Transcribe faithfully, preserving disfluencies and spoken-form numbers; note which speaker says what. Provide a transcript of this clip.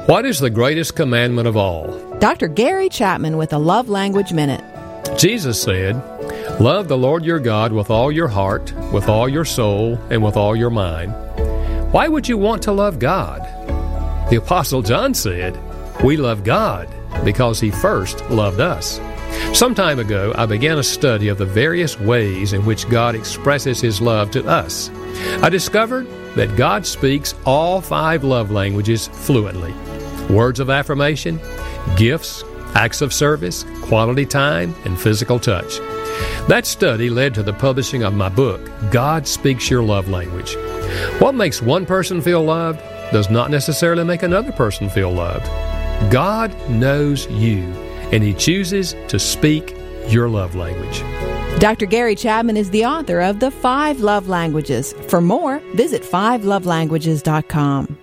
Speaker 1: What is the greatest commandment of all?
Speaker 2: Doctor Gary Chapman with a Love Language Minute. Jesus
Speaker 1: said, "Love the Lord your God with all your heart, with all your soul, and with all your mind." Why would you want to love God? The Apostle John said, "We love God because He first loved us." Some time ago, I began a study of the various ways in which God expresses His love to us. I discovered that God speaks all five love languages fluently. Words of affirmation, gifts, acts of service, quality time, and physical touch. That study led to the publishing of my book, God Speaks Your Love Language. What makes one person feel loved does not necessarily make another person feel loved. God knows you, and He chooses to speak your love language.
Speaker 2: Doctor Gary Chapman is the author of The Five Love Languages. For more, visit five love languages dot com.